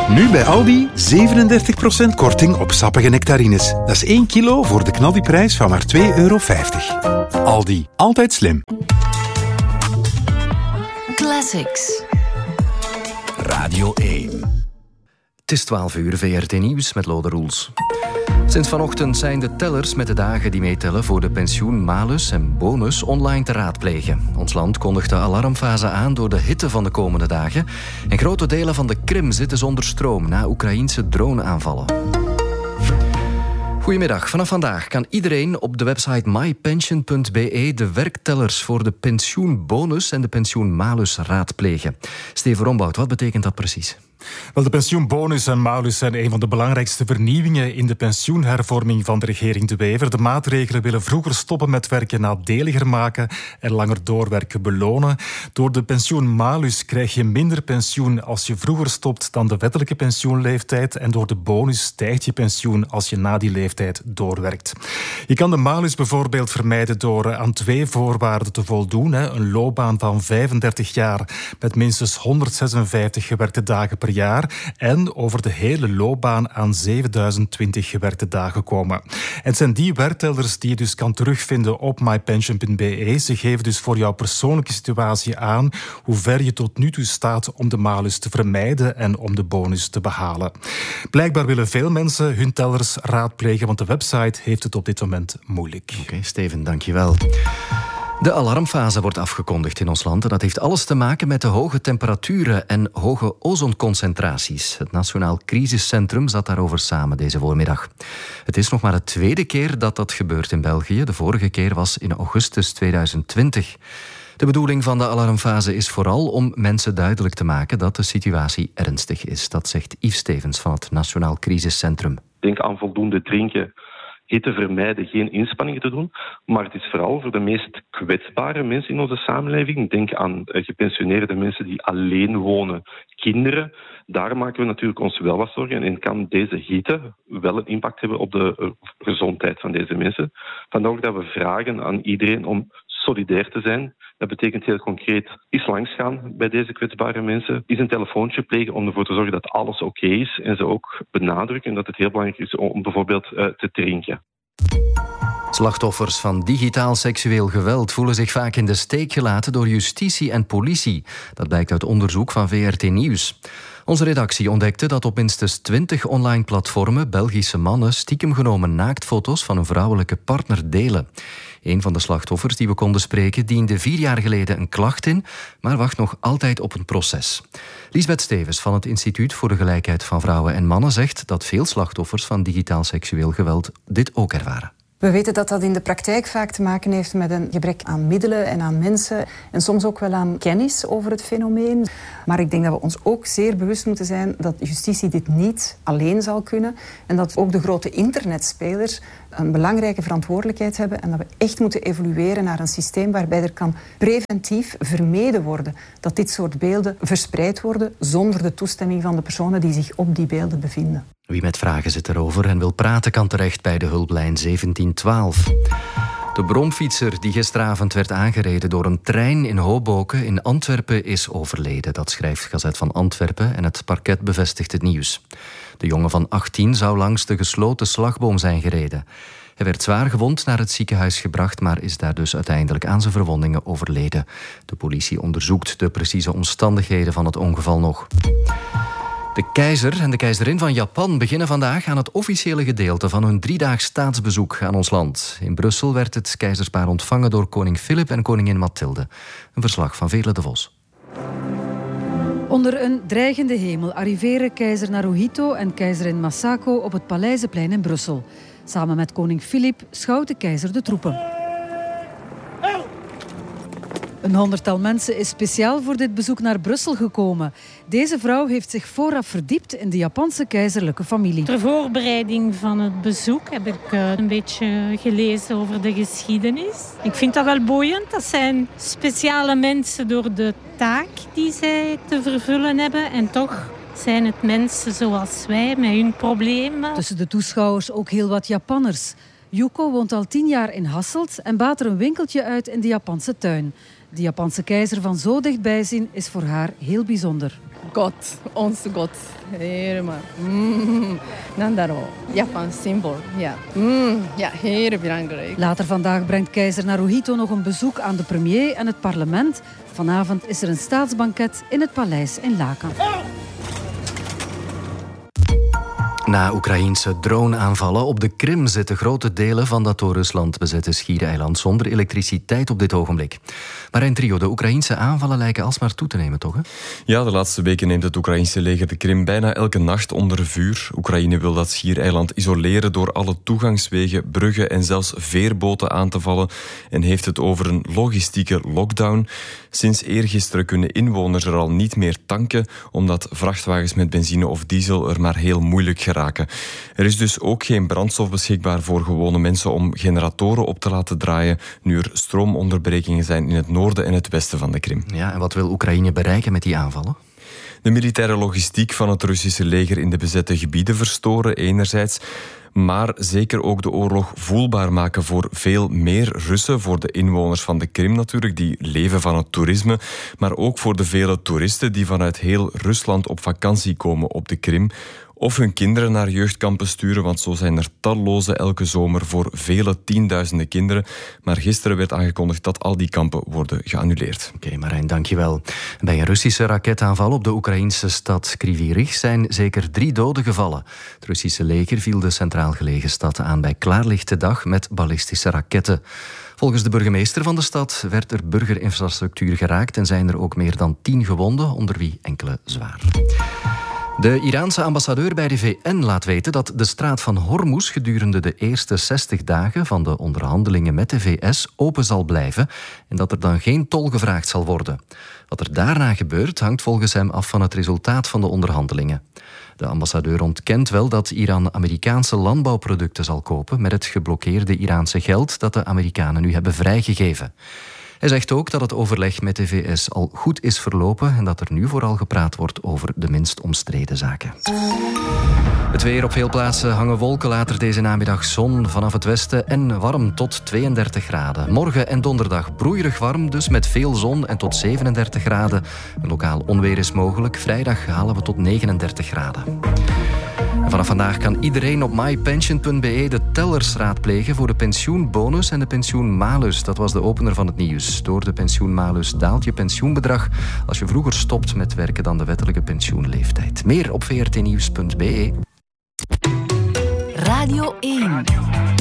Nu bij Aldi 37% korting op sappige nectarines. Dat is 1 kilo voor de knaldiprijs van maar €2,50. Aldi, altijd slim. Classics. Radio 1. Het is 12 uur, VRT Nieuws met Lode Roels. Sinds vanochtend zijn de tellers met de dagen die meetellen voor de pensioenmalus en bonus online te raadplegen. Ons land kondigt de alarmfase aan door de hitte van de komende dagen. En grote delen van de Krim zitten zonder stroom na Oekraïense droneaanvallen. Goedemiddag. Vanaf vandaag kan iedereen op de website mypension.be de werktellers voor de pensioenbonus en de pensioenmalus raadplegen. Steven Rombout, wat betekent dat precies? Wel, de pensioenbonus en malus zijn een van de belangrijkste vernieuwingen in de pensioenhervorming van de regering De Wever. De maatregelen willen vroeger stoppen met werken nadeliger maken en langer doorwerken belonen. Door de pensioenmalus krijg je minder pensioen als je vroeger stopt dan de wettelijke pensioenleeftijd en door de bonus stijgt je pensioen als je na die leeftijd doorwerkt. Je kan de malus bijvoorbeeld vermijden door aan 2 voorwaarden te voldoen. Een loopbaan van 35 jaar met minstens 156 gewerkte dagen per jaar en over de hele loopbaan aan 7020 gewerkte dagen komen. Het zijn die werktellers die je dus kan terugvinden op mypension.be. Ze geven dus voor jouw persoonlijke situatie aan hoe ver je tot nu toe staat om de malus te vermijden en om de bonus te behalen. Blijkbaar willen veel mensen hun tellers raadplegen, want de website heeft het op dit moment moeilijk. Oké, Steven, dankjewel. De alarmfase wordt afgekondigd in ons land en dat heeft alles te maken met de hoge temperaturen en hoge ozonconcentraties. Het Nationaal Crisiscentrum zat daarover samen deze voormiddag. Het is nog maar de tweede keer dat dat gebeurt in België. De vorige keer was in augustus 2020. De bedoeling van de alarmfase is vooral om mensen duidelijk te maken dat de situatie ernstig is. Dat zegt Yves Stevens van het Nationaal Crisiscentrum. Denk aan voldoende drinken, hitte vermijden, geen inspanningen te doen. Maar het is vooral voor de meest kwetsbare mensen in onze samenleving. Denk aan gepensioneerde mensen die alleen wonen, kinderen. Daar maken we natuurlijk ons wel wat zorgen. En kan deze hitte wel een impact hebben op de gezondheid van deze mensen. Vandaar dat we vragen aan iedereen om solidair te zijn. Dat betekent heel concreet eens langsgaan bij deze kwetsbare mensen. Eens een telefoontje plegen om ervoor te zorgen dat alles oké is. En ze ook benadrukken dat het heel belangrijk is om bijvoorbeeld te drinken. Slachtoffers van digitaal seksueel geweld voelen zich vaak in de steek gelaten door justitie en politie. Dat blijkt uit onderzoek van VRT Nieuws. Onze redactie ontdekte dat op minstens 20 online platformen Belgische mannen stiekem genomen naaktfoto's van een vrouwelijke partner delen. Een van de slachtoffers die we konden spreken diende 4 jaar geleden een klacht in, maar wacht nog altijd op een proces. Liesbeth Stevens van het Instituut voor de Gelijkheid van Vrouwen en Mannen zegt dat veel slachtoffers van digitaal seksueel geweld dit ook ervaren. We weten dat dat in de praktijk vaak te maken heeft met een gebrek aan middelen en aan mensen en soms ook wel aan kennis over het fenomeen. Maar ik denk dat we ons ook zeer bewust moeten zijn dat justitie dit niet alleen zal kunnen en dat ook de grote internetspelers een belangrijke verantwoordelijkheid hebben en dat we echt moeten evolueren naar een systeem waarbij er kan preventief vermeden worden dat dit soort beelden verspreid worden zonder de toestemming van de personen die zich op die beelden bevinden. Wie met vragen zit erover en wil praten kan terecht bij de hulplijn 1712. De bromfietser die gisteravond werd aangereden door een trein in Hoboken in Antwerpen is overleden. Dat schrijft Gazet van Antwerpen en het parket bevestigt het nieuws. De jongen van 18 zou langs de gesloten slagboom zijn gereden. Hij werd zwaar gewond naar het ziekenhuis gebracht, maar is daar dus uiteindelijk aan zijn verwondingen overleden. De politie onderzoekt de precieze omstandigheden van het ongeval nog. De keizer en de keizerin van Japan beginnen vandaag aan het officiële gedeelte van hun 3-daags staatsbezoek aan ons land. In Brussel werd het keizerspaar ontvangen door koning Filip en koningin Mathilde. Een verslag van Veerle de Vos. Onder een dreigende hemel arriveren keizer Naruhito en keizerin Masako op het Paleizenplein in Brussel. Samen met koning Filip schouwt de keizer de troepen. Een 100-tal mensen is speciaal voor dit bezoek naar Brussel gekomen. Deze vrouw heeft zich vooraf verdiept in de Japanse keizerlijke familie. Ter voorbereiding van het bezoek heb ik een beetje gelezen over de geschiedenis. Ik vind dat wel boeiend. Dat zijn speciale mensen door de taak die zij te vervullen hebben. En toch zijn het mensen zoals wij met hun problemen. Tussen de toeschouwers ook heel wat Japanners. Yuko woont al 10 jaar in Hasselt en baat er een winkeltje uit in de Japanse tuin. De Japanse keizer van zo dichtbij zien is voor haar heel bijzonder. God, onze God. Helemaal. Japan symbool. Ja. Ja, heel belangrijk. Later vandaag brengt keizer Naruhito nog een bezoek aan de premier en het parlement. Vanavond is er een staatsbanket in het paleis in Laken. Na Oekraïense droneaanvallen op de Krim zitten grote delen van dat door Rusland bezette schiereiland zonder elektriciteit op dit ogenblik. Maar in trio, de Oekraïense aanvallen lijken alsmaar toe te nemen, toch? Hè? Ja, de laatste weken neemt het Oekraïense leger de Krim bijna elke nacht onder vuur. Oekraïne wil dat schiereiland isoleren door alle toegangswegen, bruggen en zelfs veerboten aan te vallen en heeft het over een logistieke lockdown. Sinds eergisteren kunnen inwoners er al niet meer tanken, omdat vrachtwagens met benzine of diesel er maar heel moeilijk geraken. Er is dus ook geen brandstof beschikbaar voor gewone mensen om generatoren op te laten draaien, nu er stroomonderbrekingen zijn in het noorden en het westen van de Krim. Ja, en wat wil Oekraïne bereiken met die aanvallen? De militaire logistiek van het Russische leger in de bezette gebieden verstoren enerzijds, maar zeker ook de oorlog voelbaar maken voor veel meer Russen, voor de inwoners van de Krim natuurlijk, die leven van het toerisme, maar ook voor de vele toeristen die vanuit heel Rusland op vakantie komen op de Krim, of hun kinderen naar jeugdkampen sturen, want zo zijn er talloze elke zomer voor vele tienduizenden kinderen. Maar gisteren werd aangekondigd dat al die kampen worden geannuleerd. Oké, Marijn, dankjewel. Bij een Russische raketaanval op de Oekraïnse stad Kryvyi Rih zijn zeker 3 doden gevallen. Het Russische leger viel de centraal gelegen stad aan bij klaarlichte dag met ballistische raketten. Volgens de burgemeester van de stad werd er burgerinfrastructuur geraakt en zijn er ook meer dan 10 gewonden, onder wie enkele zwaar. De Iraanse ambassadeur bij de VN laat weten dat de straat van Hormuz gedurende de eerste 60 dagen van de onderhandelingen met de VS open zal blijven en dat er dan geen tol gevraagd zal worden. Wat er daarna gebeurt hangt volgens hem af van het resultaat van de onderhandelingen. De ambassadeur ontkent wel dat Iran Amerikaanse landbouwproducten zal kopen met het geblokkeerde Iraanse geld dat de Amerikanen nu hebben vrijgegeven. Hij zegt ook dat het overleg met de VS al goed is verlopen en dat er nu vooral gepraat wordt over de minst omstreden zaken. Het weer: op veel plaatsen hangen wolken, later deze namiddag zon vanaf het westen en warm tot 32 graden. Morgen en donderdag broeierig warm, dus met veel zon en tot 37 graden. Lokaal onweer is mogelijk. Vrijdag halen we tot 39 graden. En vanaf vandaag kan iedereen op mypension.be de tellers raadplegen voor de pensioenbonus en de pensioenmalus. Dat was de opener van het nieuws. Door de pensioenmalus daalt je pensioenbedrag als je vroeger stopt met werken dan de wettelijke pensioenleeftijd. Meer op vrtnieuws.be. Radio 1.